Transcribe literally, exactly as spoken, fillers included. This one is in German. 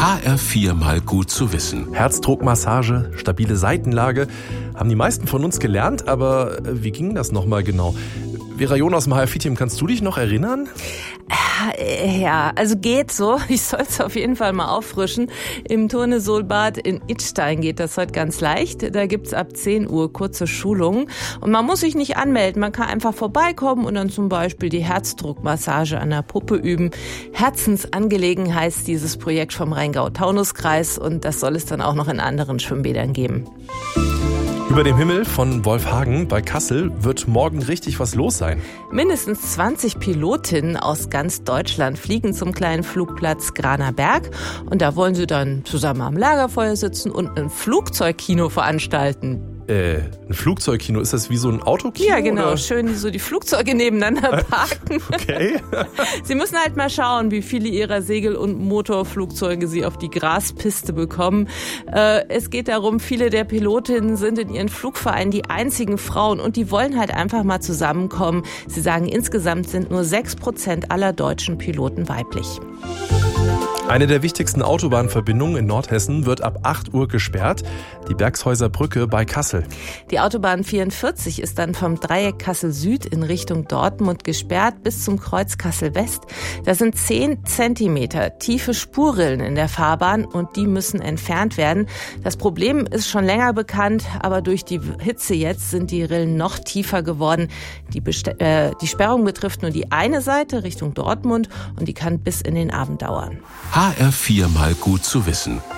H R vier mal gut zu wissen. Herzdruckmassage, stabile Seitenlage, haben die meisten von uns gelernt, aber wie ging das nochmal genau? Vera John aus dem H R vier-Team, kannst du dich noch erinnern? Ja, also geht so. Ich soll es auf jeden Fall mal auffrischen. Im Turnesolbad in Idstein geht das heute ganz leicht. Da gibt's ab zehn Uhr kurze Schulungen. Und man muss sich nicht anmelden. Man kann einfach vorbeikommen und dann zum Beispiel die Herzdruckmassage an der Puppe üben. Herzensangelegenheit heißt dieses Projekt vom Rheingau-Taunus-Kreis. Und das soll es dann auch noch in anderen Schwimmbädern geben. Über dem Himmel von Wolfhagen bei Kassel wird morgen richtig was los sein. Mindestens zwanzig Pilotinnen aus ganz Deutschland fliegen zum kleinen Flugplatz Granerberg. Und da wollen sie dann zusammen am Lagerfeuer sitzen und ein Flugzeugkino veranstalten. Äh, ein Flugzeugkino, ist das wie so ein Autokino? Ja, genau. Oder? Schön so die Flugzeuge nebeneinander parken. Okay. Sie müssen halt mal schauen, wie viele ihrer Segel- und Motorflugzeuge sie auf die Graspiste bekommen. Äh, es geht darum, viele der Pilotinnen sind in ihren Flugvereinen die einzigen Frauen und die wollen halt einfach mal zusammenkommen. Sie sagen, insgesamt sind nur sechs Prozent aller deutschen Piloten weiblich. Eine der wichtigsten Autobahnverbindungen in Nordhessen wird ab acht Uhr gesperrt, die Bergshäuser Brücke bei Kassel. Die Autobahn vierundvierzig ist dann vom Dreieck Kassel Süd in Richtung Dortmund gesperrt bis zum Kreuz Kassel West. Da sind zehn Zentimeter tiefe Spurrillen in der Fahrbahn und die müssen entfernt werden. Das Problem ist schon länger bekannt, aber durch die Hitze jetzt sind die Rillen noch tiefer geworden. Die, Best- äh, die Sperrung betrifft nur die eine Seite Richtung Dortmund und die kann bis in den Abend dauern. H R vier mal gut zu wissen.